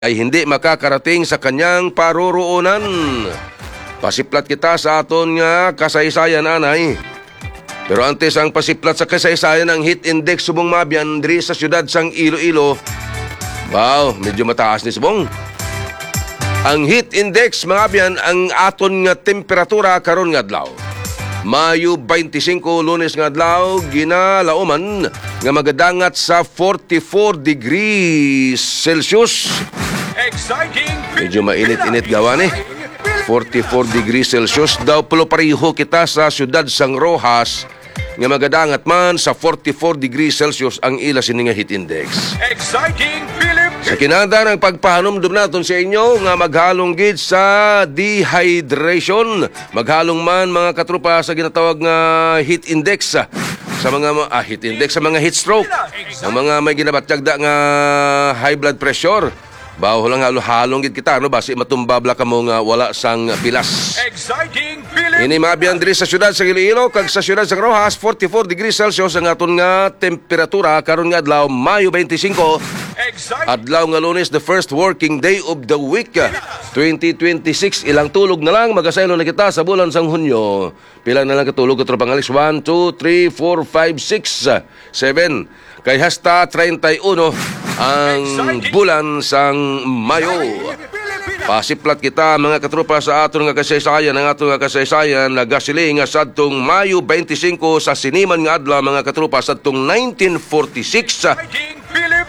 ay hindi makakarating sa kanyang paruroonan. Pasiplat kita sa aton nga kasaysayan, anay. Pero antes ang pasiplat sa kasaysayan ang heat index subong mabyan diri sa syudad sang Iloilo. Wow, medyo mataas ni subong. Ang heat index mga abyan ang aton nga temperatura karon nga adlaw. Mayo 25 Lunes nga adlaw ginalauman nga magadangat sa 44 degrees Celsius. Medyo mainit-init gawa ni. 44 degrees Celsius daw pulo pareho kita sa syudad sang Rojas nga magadangat man sa 44 degrees Celsius ang ila sini nga heat index. Sa kinanda ng pagpahanumdum naton sa inyo nga maghalong gid sa dehydration, maghalong man mga katrupa sa ginatawag nga heat index sa mga heat index sa mga heat stroke, ang mga may ginabatyagda nga high blood pressure. Bawo lang halong gid kita no basi matumbabla kamo nga wala sang pilas. Ini mabyan diri sa syudad sa Iloilo kag sa syudad sa Rojas 44 degrees Celsius ang aton nga temperatura karon nga adlaw Mayo 25. Adlaw nga Lunes, the first working day of the week 2026. Ilang tulog na lang magasaylo na kita sa bulan sang Hunyo. Pila na lang katulog katro pangalis 1 2 3 4 5 6 7 kay hasta 31 ang bulan sang Mayo. Pasiplat kita mga katrupa sa aton nga kasaysayan. Ang aton nga kasaysayan nagasiling nga sadtong Mayo 25 sa siniman nga adlaw mga katrupa sadtong 1946.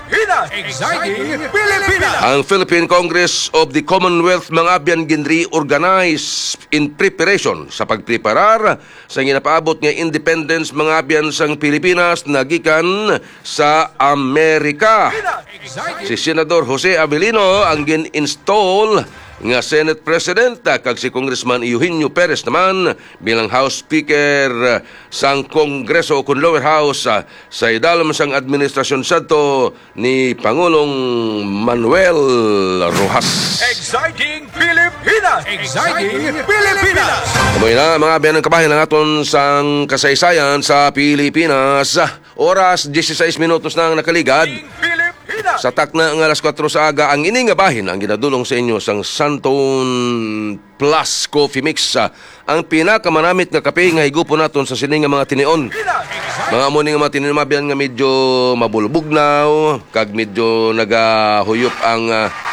Ang Philippine Congress of the Commonwealth mga abyan ginri organized in preparation sa pagpreparar sa ginapaabot nga independence mga abyan sang Pilipinas nagikan sa Amerika. Si Senador Jose Abilino ang gin-install nga Senate President kag si Congressman Eugenio Perez naman bilang House Speaker sang Kongreso kun Lower House sa idalom sang administrasyon sadto ni Pangulong Manuel Rojas. Exciting Pilipinas! Exciting Pilipinas! Kamoy na mga biyan ng kabahin ng aton sang kasaysayan sa Pilipinas. Oras 16 minutos na ang nakaligad. Sa takna ng alas 4 sa aga, ang ining nga bahin ang ginadulong sa inyo sang Santon Plus Coffee Mix. Ang pinakamanamit nga kape nga higupon naton sa sining nga mga tinion. Mga mo nga mga tinion mabiyan nga medyo mabulbugnaw, kag medyo nagahuyop ang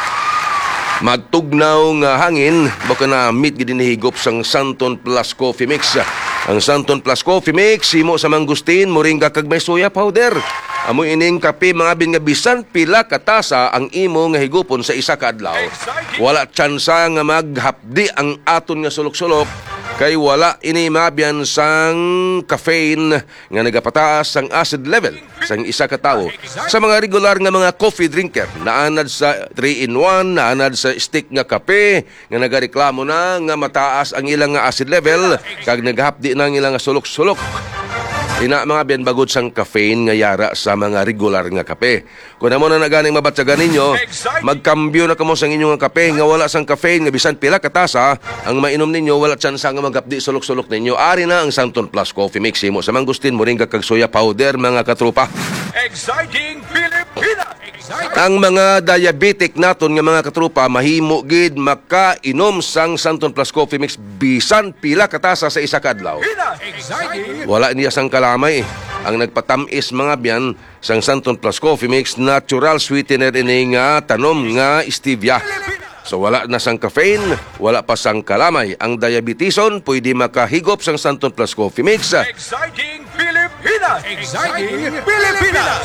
magtugnaw nga hangin, baka na meet gid ni higop sang Santon Plus Coffee Mix. Ang Santon Plus Coffee Mix himo sa mangustin, moringa kag may soya powder. Amoy ining kape mga bin nga bisan pila katasa ang imo nga higupon sa isa ka adlaw. Wala tsansa nga maghapdi ang aton nga sulok-sulok kay wala ini mabyan sang caffeine nga nagapataas sang acid level sang isa ka tawo. Sa mga regular nga mga coffee drinker, naanad sa 3-in-1, naanad sa stick nga kape nga nagareklamo na nga mataas ang ilang nga acid level kag naghapdi na ang ilang nga sulok-sulok. Ina mga biyan bagod sang caffeine nga yara sa mga regular nga kape. Kung amo na naganing mabatyagan ninyo, magkambyo na kamo sang inyong nga kape nga wala sang caffeine nga bisan pila katasa, ang mainom ninyo wala tsansa nga magapdi sulok-sulok ninyo. Ari na ang Santon Plus Coffee Mix himo sa mangustin, moringa kag soya powder mga katrupa. Exciting Pilipinas! Ang mga diabetic naton nga mga katrupa mahimo gid makainom sang Santon Plus Coffee Mix bisan pila katasa sa isa ka adlaw. Wala niya sang kalamay. Ang nagpatamis mga biyan sang Santon Plus Coffee Mix natural sweetener ini nga tanom nga stevia. So wala na sang caffeine, wala pa sang kalamay. Ang diabetison pwede makahigop sang Santon Plus Coffee Mix. Exciting Pilipinas! Exciting Pilipinas!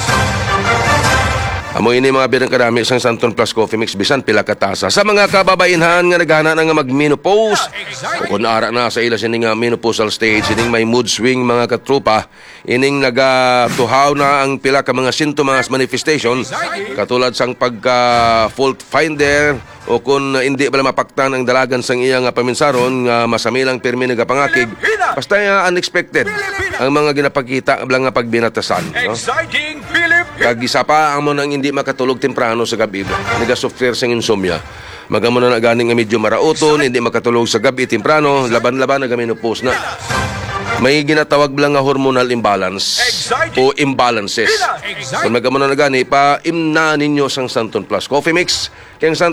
Amo ini mga birang kadami sang Santon Plus Coffee Mix bisan pila katasa. Sa mga kababainhan nga naghana na nga mag-menopause o kung ara na sa ila sining menopausal stage, sining may mood swing mga katrupa, ining nagatuhaw na ang pila ka mga sintomas manifestation katulad sang pagka-fault finder o kung hindi bala mapaktan ang dalagan sang iya nga paminsaron nga masamilang pirmi nagapangakig basta unexpected ang mga ginapakita bala nga pagbinatasan, no? Kag isa pa ang mo nang hindi makatulog temprano sa gabi, naga-suffer sa insomnia. Magamo na ganing nga medyo marauton, hindi makatulog sa gabi temprano, laban-laban na menopause na. may ginatawag lang nga hormonal imbalance o imbalances. Kung nagkamano na gani, pa-imna ninyo sang Santon Plus Coffee Mix. Kaya ang